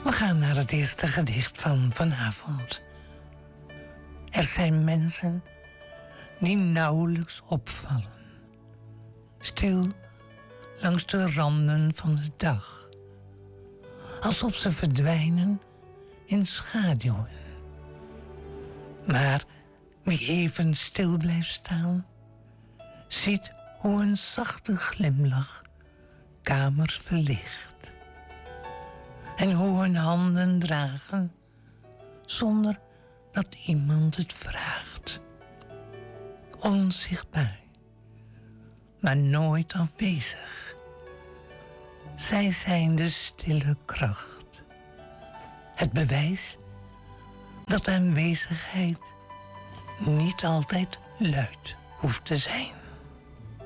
We gaan naar het eerste gedicht van vanavond. Er zijn mensen die nauwelijks opvallen. Stil langs de randen van de dag. Alsof ze verdwijnen in schaduwen. Maar wie even stil blijft staan, ziet hoe een zachte glimlach kamers verlicht. En hoe hun handen dragen zonder dat iemand het vraagt. Onzichtbaar, maar nooit afwezig. Zij zijn de stille kracht. Het bewijs dat aanwezigheid niet altijd luid hoeft te zijn.